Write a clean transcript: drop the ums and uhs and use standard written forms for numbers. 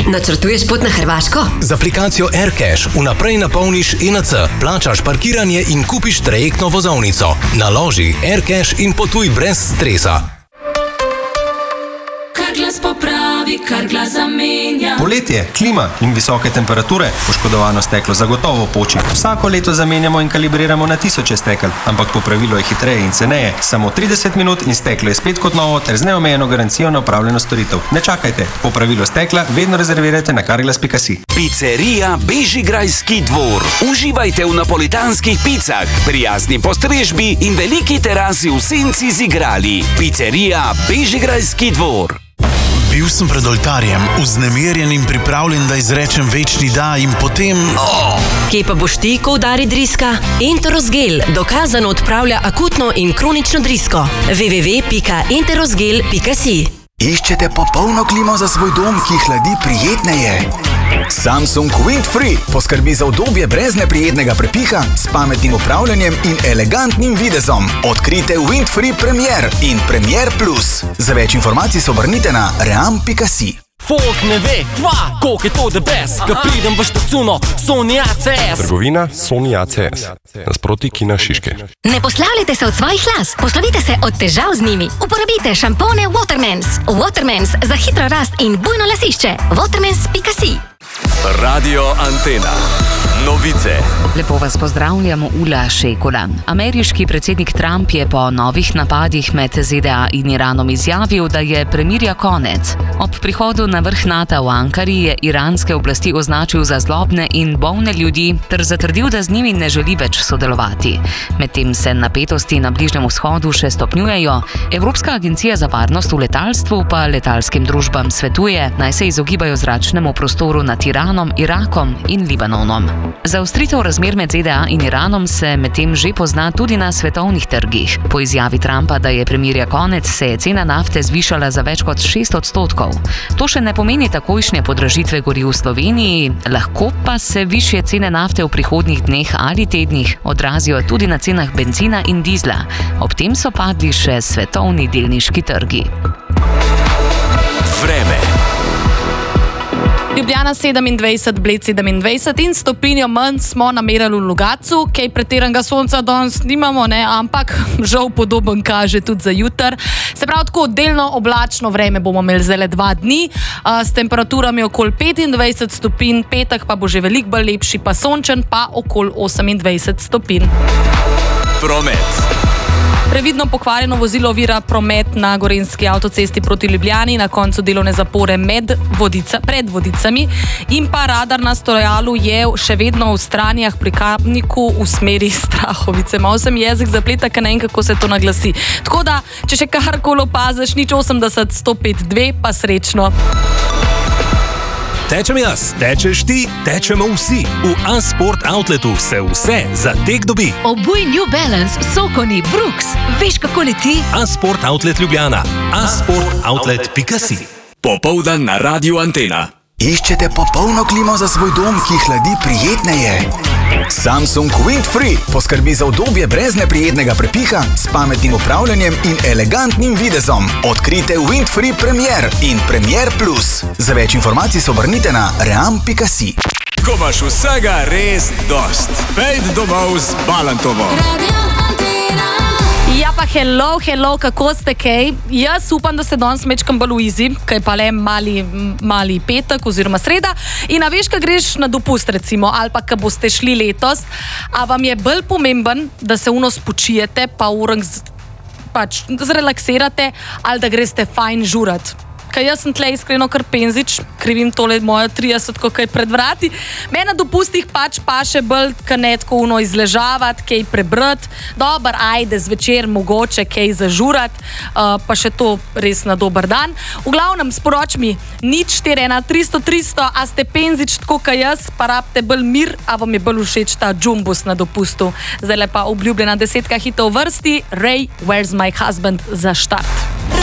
načrtuješ pot na Hrvaško? Z aplikacijo AirCash vnaprej napolniš ENC, plačaš parkiranje in kupiš trajektno vozovnico. Naloži AirCash in potuj brez stresa. Carglass popravi, Carglass zamenja. Poletje, klima in visoke temperature, poškodovano steklo zagotovo poči. Vsako leto zamenjamo in kalibriramo na tisoče stekel, ampak popravilo je hitreje in ceneje. Samo 30 minut in steklo je spet kot novo ter z neomejeno garancijo na opravljeno storitev. Ne čakajte, popravilo stekla vedno rezervirajte na carglass.si. Pizzerija Bežigrajski dvor. Uživajte v napolitanskih picah, prijazni postrežbi in veliki terasi v senci z igrali. Pizzerija Bežigrajski dvor. Bil sem pred oltarjem, vznemirjen in pripravljen, da izrečem večni da in potem... Kje pa boš ti, ko udari driska? Enterosgel dokazano odpravlja akutno in kronično drisko. www.enterosgel.si. Iščete popolno klimo za svoj dom, ki hladi prijetneje? Samsung Windfree poskrbi za udobje brez neprijetnega prepiha, s pametnim upravljanjem in elegantnim videzom. Odkrite Windfree Premier in Premier Plus. Za več informacij se obrnite na ream.si. Folk ne ve, koliko je to the best, ko pridem v štacuno Sony ACS. Trgovina Sony ACS, nasproti Kina Šiške. Ne poslavljajte se od svojih las, poslovite se od težav z njimi. Uporabite šampone Watermans. Watermans za hitro rast in bujno lasišče. Watermans.si. Radio Antena. Novice. Lepo vas pozdravljamo, Ula Šekola. Ameriški predsednik Trump je po novih napadih med ZDA in Iranom izjavil, da je premirja konec. Ob prihodu na vrh NATO v Ankari je iranske oblasti označil za zlobne in bolne ljudi ter zatrdil, da z njimi ne želi več sodelovati. Medtem se napetosti na Bližnjem vzhodu še stopnjujejo. Evropska agencija za varnost v letalstvu pa letalskim družbam svetuje, naj se izogibajo zračnemu prostoru nad Iranom, Irakom in Libanonom. Zaostritev razmer med ZDA in Iranom se medtem že pozna tudi na svetovnih trgih. Po izjavi Trumpa, da je premirja konec, se je cena nafte zvišala za več kot 6%. To še ne pomeni takojšnje podražitve goriv v Sloveniji, lahko pa se višje cene nafte v prihodnjih dneh ali tednih odrazijo tudi na cenah bencina in dizla. Ob tem so padli še svetovni delniški trgi. Vreme. Ljubljana 27, Bled 27 in stopinjo manj smo namerali v Logatcu, kaj pretiranega sonca danes nimamo, ampak žal podoben kaže tudi za jutr. Se pravi, tako delno oblačno vreme bomo imeli zdaj 2 dni, s temperaturami okoli 25 stopinj, petek pa bo že veliko bolj lepši, pa sončen pa okoli 28 stopinj. Promet. Previdno pokvarjeno vozilo ovira promet na Gorenjski avtocesti proti Ljubljani na koncu delovne zapore pred Vodicami in pa radar na Stojalu je še vedno v Stranjah pri Kamniku v smeri Strahovice. Malo se mi jezik zapleta, ker ne vem, kako se to naglasi. Tako da, če še karkoli opaziš, 080 105 2, pa srečno. Tečem jaz, tečeš ti, tečemo vsi. V A-Sport Outletu se vse za tek dobi. Obuj New Balance, Sokoni, Brooks. Veš, kako leti? A-Sport Outlet Ljubljana. A-sportoutlet.si. Popoldan na Radio Antena. Iščete popolno klimo za svoj dom, ki hladi prijetneje? Samsung Windfree poskrbi za udobje brez neprijetnega prepiha, s pametnim upravljanjem in elegantnim videzom. Odkrite Windfree Premier in Premier Plus. Za več informacij se obrnite na ream.si. Ko imaš vsega res dost, pejdi domov z Balantovo. Ja pa hello, kako ste kaj? Jaz upam, da ste danes mečkam bolj v easy, kaj pa le mali petek oziroma sreda. In a veš, kaj greš na dopust recimo, ali pa kaj boste šli letos, a vam je bolj pomemben, da se spočijete, pa zrelaksirate, ali da greste fajn žurat. Kaj jaz sem tle iskreno kar penzič, krivim tole mojo 30, kaj pred vrati. Me na dopustih pa še bolj kanetko izležavati, kaj prebrati. Dobar, ajde, zvečer mogoče kaj zažurati, pa še to res na dober dan. V glavnem, sporoč mi, 041 300 300, a ste penzič tako kaj jaz, pa rabite bolj mir, a vam je bolj všeč ta džumbus na dopustu. Zdaj pa obljubljena 10 hitov vrsti, Ray, Where's My Husband za štart.